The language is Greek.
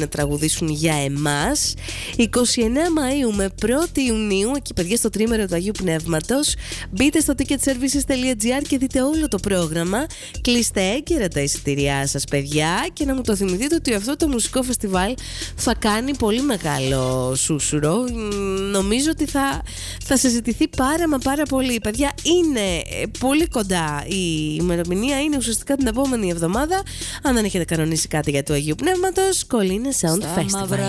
να τραγουδήσουν για εμάς. 29 Μαΐου με 1η Ιουνίου, εκεί παιδιά στο τρίμερο του Αγίου Πνεύματος. Μπείτε στο ticketservices.gr και δείτε όλο το πρόγραμμα. Κλείστε έγκαιρα τα εισιτήριά σας, παιδιά, και να μου το θυμηθείτε ότι αυτό το μουσικό φεστιβάλ θα κάνει πολύ μεγάλο σούσουρο. Νομίζω ότι θα συζητηθεί πάρα πολύ. Παιδιά, είναι πολύ κοντά η ημερομηνία, είναι ουσιαστικά την επόμενη εβδομάδα. Αν δεν έχετε κανονίσει κάτι για το Αγίου Πνεύματος, Κολλήνες Sound Festival.